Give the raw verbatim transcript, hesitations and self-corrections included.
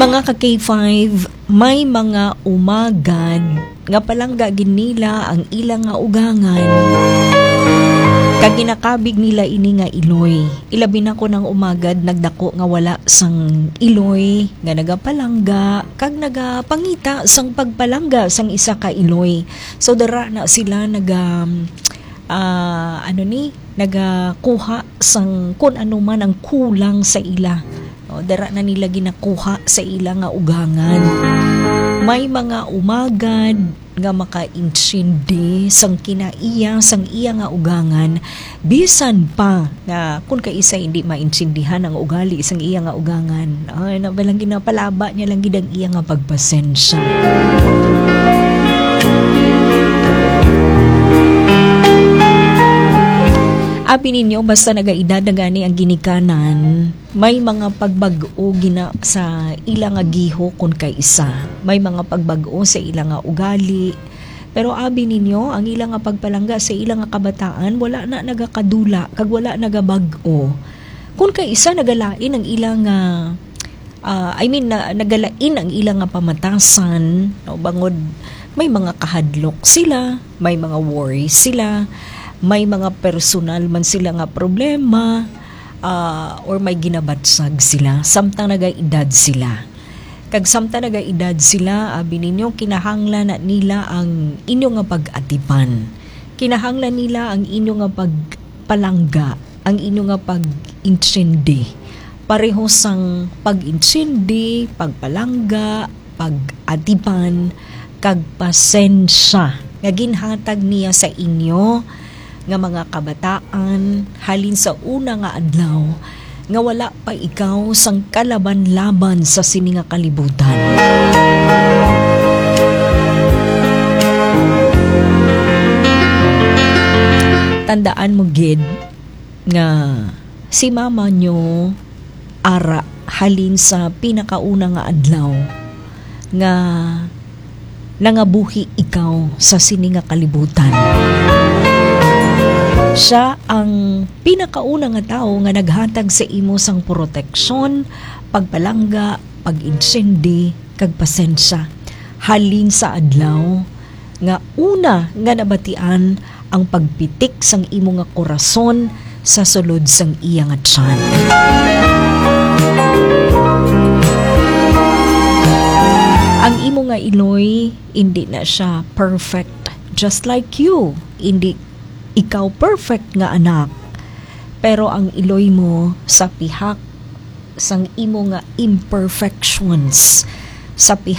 Mga ka K five, may mga umagad nga palangga ginila ang ilang nga ugangan. Kag ginakabig nila ini nga iloy. Ilabi na ko ng umagad nagdako nga wala sang iloy nga nagapalangga kag nagapangita sang pagpalangga sang isa ka iloy. So dara na sila naga uh, ano ni nagakuha sang kun ano man ang kulang sa ila. O, dara na nila ginakuha sa ila nga ugangan. May mga umagad nga makaintindi sang kinaiya sang iya nga ugangan bisan pa na kung kaisa hindi maintindihan ang ugali sang iya nga ugangan ay na balang ginapalaba niya lang gid ang iya nga pagpasensya. Abi ninyo basta nagaedad na gani ang ginikanan, may mga pagbag-o gina sa ilang nga giho kun kay isa. May mga pagbag-o sa ilang nga ugali. Pero abi ninyo ang ilang nga pagpalangga sa ilang nga kabataan wala na nagakadula kag wala nagabag-o. Kun kay isa nagalain ang ilang nga uh, I mean na, nagalain ang ilang nga pamatasan, no, bangod may mga kahadlok sila, may mga worries sila. May mga personal man sila nga problema uh, or may ginabatsag sila samtang nagaedad sila. Kag samtang nagaedad sila, abi ninyo kinahanglan na nila ang inyo nga pag-atipan. Kinahanglan nila ang inyo nga pagpalangga, ang inyo nga pag-intindi. Pareho sang pag-intindi, pagpalangga, pag-atipan, kag pasensya nga ginhatag niya sa inyo nga mga kabataan halin sa una nga adlaw nga wala pa ikaw sang kalaban-laban sa sini nga kalibutan. Tandaan mo gid nga si mama nyo ara halin sa pinakauna nga adlaw nga nangabuhi ikaw sa sini nga kalibutan. Siya ang pinakauna nga tao nga naghatag sa imo sang proteksyon, pagpalangga, pag-insindi, kag pasensya. Halin sa adlaw nga una nga nabatian ang pagpitik sang imo nga korason sa sulod sang iya nga tiyan. Ang imo nga iloy, hindi na siya perfect. Just like you, hindi ikaw perfect nga anak, pero ang iloy mo sa pihak sang imo nga imperfections, sa pihak